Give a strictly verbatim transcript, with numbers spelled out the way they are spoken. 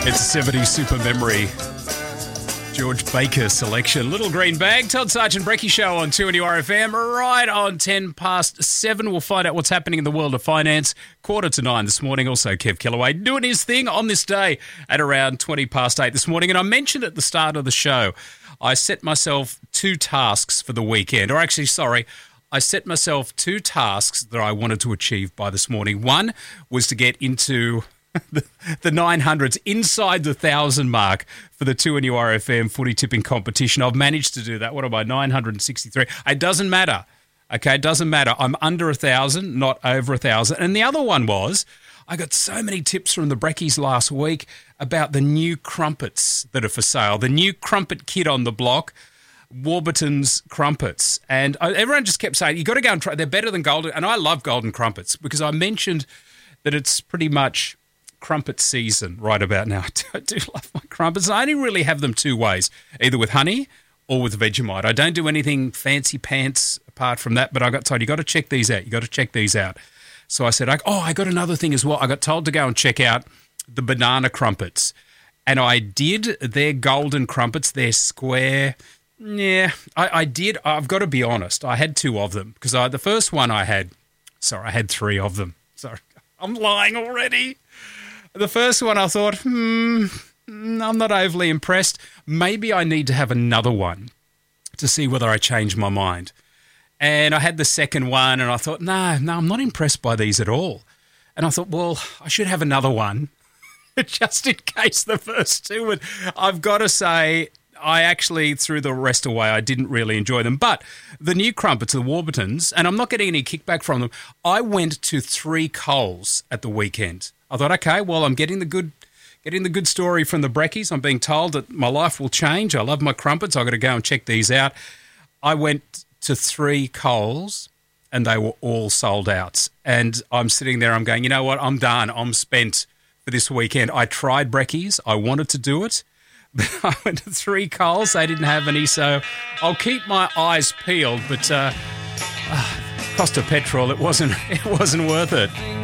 It's seventies Super Memory. George Baker selection. Little Green Bag. Todd Sargent Brecky Show on two N U R F M. Right on ten past seven. We'll find out what's happening in the world of finance. Quarter to nine this morning. Also, Kev Kellaway doing his thing on this day at around twenty past eight this morning. And I mentioned at the start of the show, I set myself two tasks for the weekend. Or actually, sorry, I set myself two tasks that I wanted to achieve by this morning. One was to get into the, the nine hundreds, inside the one thousand mark for the two N U R F M footy tipping competition. I've managed to do that. What am I, nine hundred sixty-three? It doesn't matter, okay? It doesn't matter. I'm under one thousand, not over one thousand. And the other one was, I got so many tips from the Breckies last week about the new crumpets that are for sale, the new crumpet kid on the block, Warburton's Crumpets. And everyone just kept saying, you got to go and try. They're better than Golden. And I love Golden Crumpets because I mentioned that it's pretty much crumpet season right about now. I do, I do love my crumpets. I only really have them two ways, either with honey or with Vegemite. I don't do anything fancy pants apart from that, but I got told, you got to check these out. You got to check these out. So I said, oh, I got another thing as well. I got told to go and check out the banana crumpets. And I did. They're golden crumpets. They're square. Yeah, I, I did. I've got to be honest. I had two of them because I, the first one I had, sorry, I had three of them. Sorry, I'm lying already. The first one I thought, hmm, I'm not overly impressed. Maybe I need to have another one to see whether I change my mind. And I had the second one and I thought, no, no, I'm not impressed by these at all. And I thought, well, I should have another one just in case the first two would. I've got to say, I actually threw the rest away. I didn't really enjoy them. But the new crumpets, the Warburtons, and I'm not getting any kickback from them, I went to three Coles at the weekend. I thought, okay, well, I'm getting the good getting the good story from the Breckies. I'm being told that my life will change. I love my crumpets. I've got to go and check these out. I went to three Coles and they were all sold out. And I'm sitting there, I'm going, you know what, I'm done. I'm spent for this weekend. I tried Breckies. I wanted to do it. But I went to three Coles. They didn't have any, so I'll keep my eyes peeled. But uh, uh, cost of petrol, it wasn't it wasn't worth it.